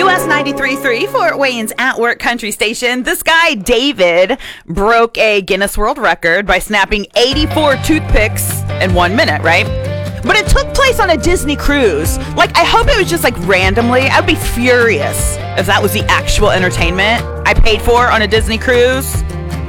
WQS 93.3, Fort Wayne's At Work Country Station. This guy, David, broke a Guinness World Record by snapping 84 toothpicks in 1 minute, right? But it took place on a Disney cruise. Like, I hope it was just like randomly. I'd be furious if that was the actual entertainment I paid for on a Disney cruise.